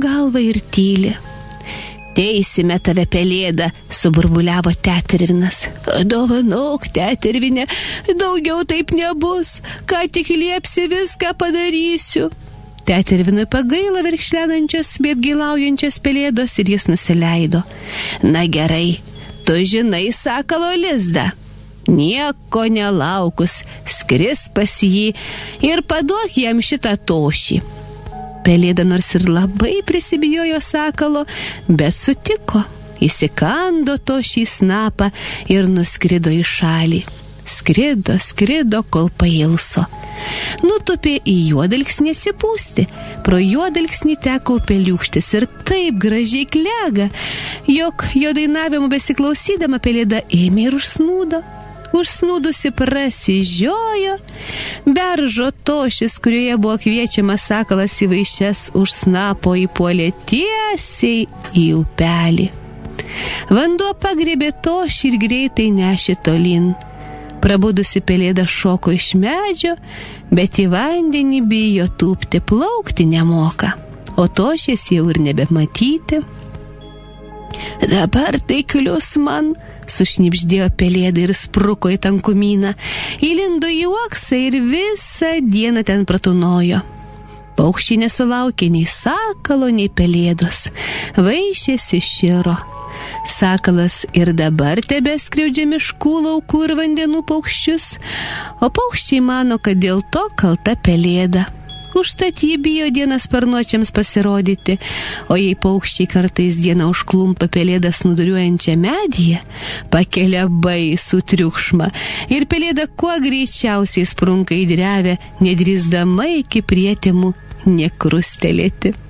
galvą ir tyli. Teisime tave, pelėda, suburbuliavo tetervinas. Dovanok, tetervinė, daugiau taip nebus, ką tik liepsi, viską padarysiu. Tetervinui pagaila verkšlenančias, bet gilaujančias pelėdos ir jis nusileido. Na gerai, tu žinai sakalo lizdą. Nieko nelaukus, skris pas jį ir paduok jam šitą tošį. Pelėda nors ir labai prisibijojo sakalo, bet sutiko, įsikando tošį snapą ir nuskrido į šalį. Skrido, kol pailso. Nutupė į juodalksnį atsipūsti. Pro juodalksnį teko upeliūkštis ir taip gražiai klega, jog jo dainavimo besiklausydama pelėda ėmė ir užsnūdo. Užsnūdusi prasižiojo, beržo tošis, kurioje buvo kviečiamas sakalas į vaišes, už snapo įpuolė tiesiai į upelį. Vanduo pagriebė tošį ir greitai nešė tolyn. Prabudusi pelėda šoko iš medžio, bet į vandenį bijo tūpti, plaukti nemoka, o tošės jau ir nebematyti. Dabar tai klius man, sušnibždėjo pelėda ir spruko į tankumyną, įlindo į uoksą ir visą dieną ten pratūnojo. Paukščiai nesulaukė nei sakalo, nei pelėdos, vaišėsi širo. Sakalas ir dabar tebeskriaudžia miškų, laukų ir vandenų paukščius, o paukščiai mano, kad dėl to kalta pelėda. Užtat jį bijo dieną sparnuočiams pasirodyti, o jei paukščiai kartais dieną užklumpa pelėdą snūduriuojančią medyje, pakelia baisų triukšmą ir pelėda kuo greičiausiai sprunka į drevę, nedrįsdama iki prietemų nekrustelėti.